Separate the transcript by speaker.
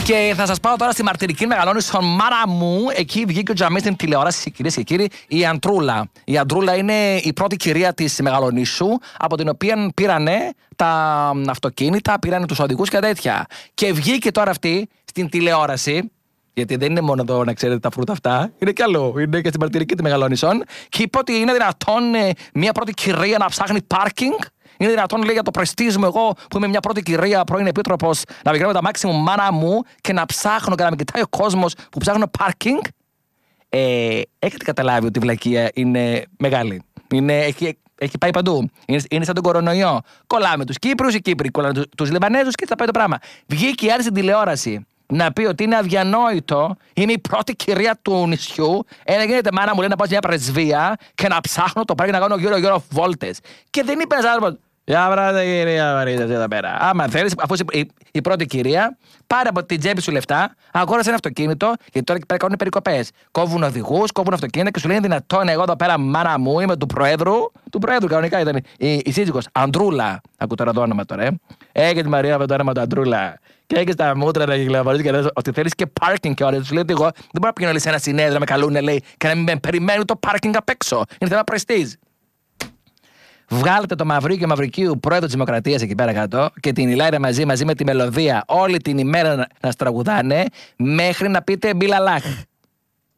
Speaker 1: Και θα σας πάω τώρα στη μαρτυρική Μεγαλόνισσον μάρα μου. Εκεί βγήκε ο Τζαμί στην τηλεόραση, κυρίες και κύριοι, η Αντρούλα. Η Αντρούλα είναι η πρώτη κυρία της Μεγαλονισσού, από την οποία πήρανε τα αυτοκίνητα, πήρανε τους οδηγούς και τέτοια. Και βγήκε τώρα αυτή στην τηλεόραση. Γιατί δεν είναι μόνο εδώ να ξέρετε τα φρούτα αυτά, είναι κι άλλο. Είναι και στην μαρτυρική τη Μεγαλόνισσον. Και είπε ότι είναι δυνατόν μια πρώτη κυρία να ψάχνει πάρκινγκ. Είναι δυνατόν, λέει, για το πρεστίζ μου, εγώ που είμαι μια πρώτη κυρία, πρώην επίτροπος, να πηγαίνω με τα μάξι μου μάνα μου και να ψάχνω και να με κοιτάει ο κόσμος που ψάχνω πάρκινγκ. Έχετε καταλάβει ότι η βλακεία είναι μεγάλη. Έχει πάει παντού. Είναι σαν τον κορονοϊό. Κολλάμε τους Κύπρους, οι Κύπροι κολλάνε τους Λιβανέζους και θα πάει το πράγμα. Βγήκε η άλλη στην τηλεόραση να πει ότι είναι αδιανόητο, είμαι η πρώτη κυρία του νησιού. Γίνεται μάνα μου, λέει, να πάω σε μια πρεσβεία και να ψάχνω το πάρκινγκ να κάνω γύρω-γύρω βόλτες. Και δεν είπε ένας άνθρωπος, για βράδυ κυρία Μαρίτας εδώ πέρα. Άμα θέλεις, αφού είσαι η πρώτη κυρία, πάρε από την τσέπη σου λεφτά, αγόρασε ένα αυτοκίνητο, γιατί τώρα εκεί πέρα κάνουν περικοπές. Κόβουν οδηγούς, κόβουν αυτοκίνητα και σου λένε δυνατόν εγώ εδώ πέρα, μάνα μου, είμαι του Προέδρου. Του Προέδρου κανονικά ήταν η σύζυγος Αντρούλα. Ακού τώρα το όνομα τώρα, Έχει τη Μαρία με το όνομα του Αντρούλα. Και έχει τα μούτρα να κυκλοφορεί και λες ότι θέλει και πάρκινγκ και ώρα. Του λέει ότι εγώ δεν μπορώ να πηγαίνω σε ένα συνέδριο να με καλούνε, λέει, και να μην με περιμένουν το πάρκινγκ απ' έξω. Είναι θέμα πρεστίζ. Βγάλετε το Μαυρίκιο Μαυρικίου, πρόεδρο της Δημοκρατίας εκεί πέρα κάτω, και την Ηλάρα μαζί με τη μελωδία όλη την ημέρα να στραγουδάνε, μέχρι να πείτε μπιλαλάχ.